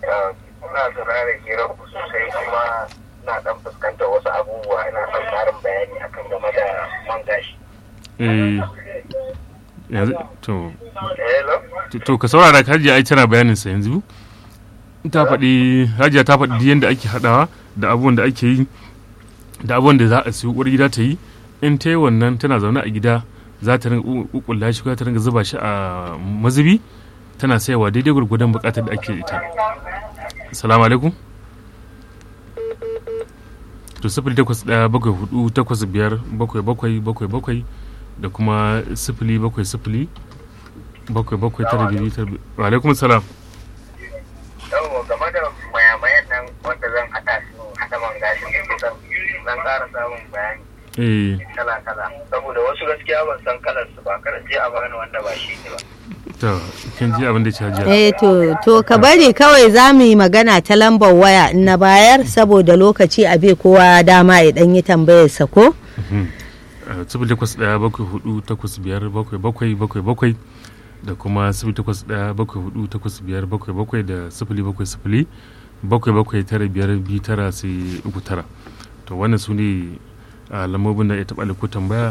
ina saurara hira sosai kuma na dan fuskantar wasu abubuwa ina son karin bayani akan game da man gashi. Yanzu to ka saurara ka Hajiya ai tana bayanin sa yanzu. Hajiya ta faɗi yadda ake haɗawa da abubuwan da ake yi da abubuwan da za a siyo uwar gida ta yi. In ta yi wannan tana zaune a gida za ta ringa ƙuƙulla shi, ta ringa zuba shi a mazubi tana sayarwa daidai gwargwadon buƙatar da ake ita. Assalamu alaikum. To 0817485777 da kuma 070777922. Wa alaikum salam. Yau game da mayamayan nan wanda zan haɗa su haɗa man gashi ne kusan zan ƙara samun bayani. Kala saboda wasu gaskiya ban san kalar su ba, kada je a bani wanda ba shi ne ba. To kin ji abin da ci Hajiya. To ka bari kawai za mu yi magana ta lambar waya in na bayar saboda lokaci a bai kowa dama ya dan yi tambayar sa ko. 0817485777 da kuma 0817485777 da 070777952 sai 39. To wannan su ne lambobin da ya taɓa ko tambaya